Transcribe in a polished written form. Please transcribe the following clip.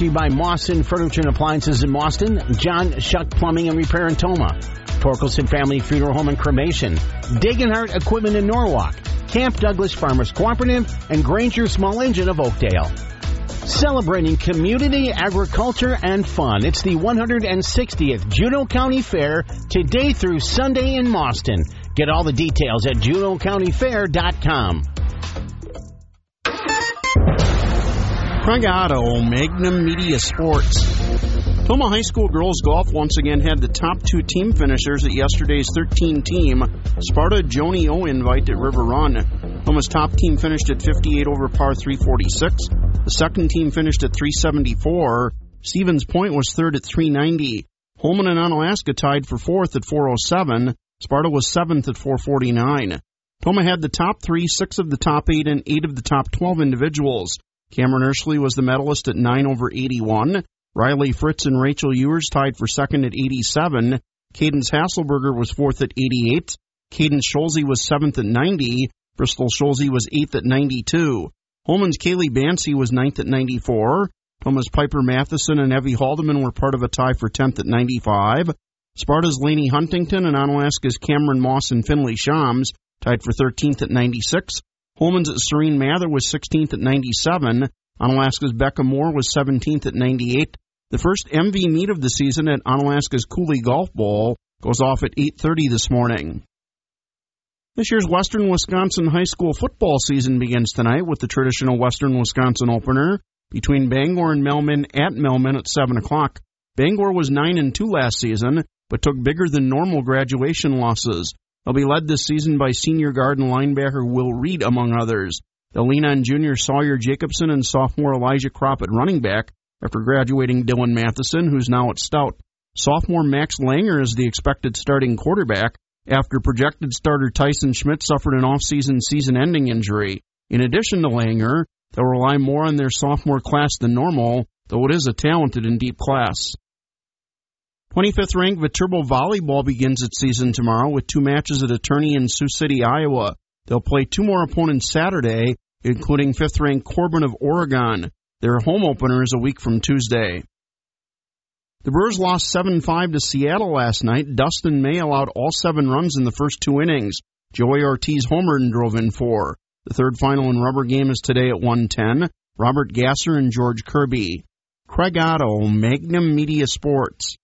to you by Mawson Furniture and Appliances in Boston, John Shuck Plumbing and Repair in Toma, Torkelson Family Funeral Home and Cremation, Dagenhart Equipment in Norwalk, Camp Douglas Farmers Cooperative, and Granger Small Engine of Oakdale. Celebrating community, agriculture, and fun. It's the 160th Juneau County Fair, today through Sunday in Mauston. Get all the details at JuneauCountyFair.com. Craig Otto, Magnum Media Sports. Toma High School girls golf once again had the top two team finishers at yesterday's 13-team Sparta Joni-O invite at River Run. Toma's top team finished at 58 over par 346. The second team finished at 374. Stevens Point was third at 390. Holman and Onalaska tied for fourth at 407. Sparta was seventh at 449. Toma had the top three, 6 of the top 8, and 8 of the top 12 individuals. Cameron Ursley was the medalist at 9 over 81. Riley Fritz and Rachel Ewers tied for second at 87. Cadence Hasselberger was fourth at 88. Cadence Scholze was seventh at 90. Bristol Scholze was eighth at 92. Holman's Kaylee Bancy was ninth at 94. Toma's Piper Matheson and Evie Haldeman were part of a tie for 10th at 95. Sparta's Lainey Huntington and Onalaska's Cameron Moss and Finley Shams tied for 13th at 96. Holman's Serene Mather was 16th at 97. Onalaska's Becca Moore was 17th at 98. The first MV meet of the season at Onalaska's Cooley Golf Bowl goes off at 8:30 this morning. This year's Western Wisconsin high school football season begins tonight with the traditional Western Wisconsin opener between Bangor and Melman at Melman at 7 o'clock. Bangor was 9-2 last season, but took bigger than normal graduation losses. They'll be led this season by senior guard and linebacker Will Reed, among others. They'll lean on junior Sawyer Jacobson and sophomore Elijah Kropp at running back after graduating Dylan Matheson, who's now at Stout. Sophomore Max Langer is the expected starting quarterback after projected starter Tyson Schmidt suffered an off-season season-ending injury. In addition to Langer, they'll rely more on their sophomore class than normal, though it is a talented and deep class. 25th-ranked Viterbo Volleyball begins its season tomorrow with 2 matches at Attorney in Sioux City, Iowa. They'll play 2 more opponents Saturday, including 5th-ranked Corbin of Oregon. Their home opener is a week from Tuesday. The Brewers lost 7-5 to Seattle last night. Dustin May allowed all 7 runs in the first 2 innings. Joey Ortiz homered and drove in 4. The third final and rubber game is today at 1:10. Robert Gasser and George Kirby. Craig Otto, Magnum Media Sports.